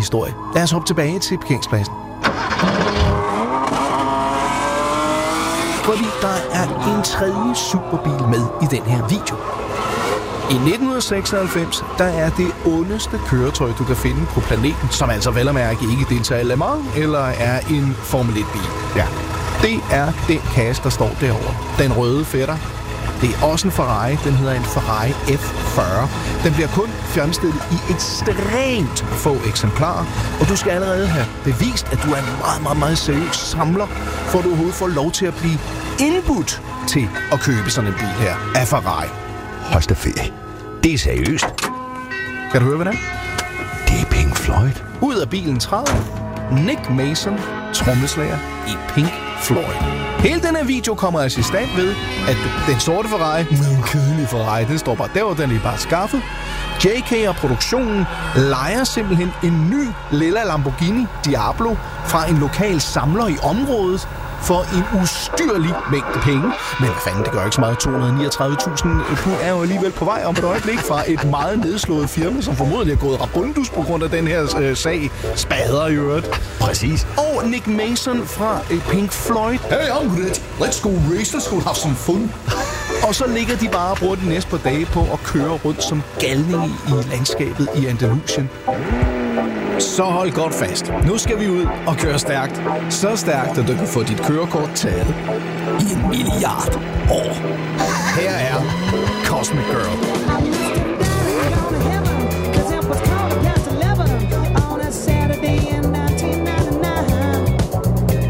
historie. Lad os hoppe tilbage til parkeringspladsen. Fordi der er en tredje superbil med i den her video. I 1996, der er det ondeste køretøj, du kan finde på planeten, som altså vel at mærke ikke deltager i Le Mans eller er en Formel 1-bil. Ja, det er den kasse, der står derovre. Den røde fætter. Det er også en Ferrari. Den hedder en Ferrari F40. Den bliver kun fremstillet i ekstremt få eksemplarer, og du skal allerede have bevist, at du er en meget, meget, meget seriøs samler, for at du overhovedet får lov til at blive indbudt til at købe sådan en bil her af Ferrari. Hold da ferie. Det er seriøst. Kan du høre, hvad det er? Det er Pink Floyd. Ud af bilen træder Nick Mason, trommeslager i Pink Floyd. Hele den her video kommer altså i stand ved, at den sorte Ferrari, en kedelig Ferrari, den står bare der, den er bare skaffet. JK og produktionen lejer simpelthen en ny lilla Lamborghini Diablo fra en lokal samler i området for en ustyrlig mængde penge. Men hvad fanden, det gør ikke så meget. 239.000 pund er jo alligevel på vej om et øjeblik fra et meget nedslået firma, som formodentlig er gået rabundus på grund af den her sag. Spader i øvrigt. Præcis. Og Nick Mason fra Pink Floyd. Hey, I'm ready. Let's go race. Let's go have some fun. Og så ligger de bare og bruger de næste par dage på at køre rundt som galninge i landskabet i Andalusien. Så hold godt fast. Nu skal vi ud og køre stærkt. Så stærkt, at du kan få dit kørekort taget i 1 milliard år. Her er Cosmic Girl.